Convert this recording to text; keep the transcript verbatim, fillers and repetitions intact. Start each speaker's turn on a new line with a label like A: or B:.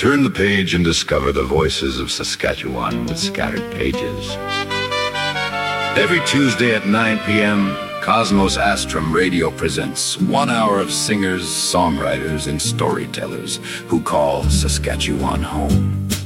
A: Turn the page and discover the voices of Saskatchewan with scattered pages. Every Tuesday at nine p.m., Cosmos Astrum Radio presents one hour of singers, songwriters, and storytellers who call Saskatchewan home.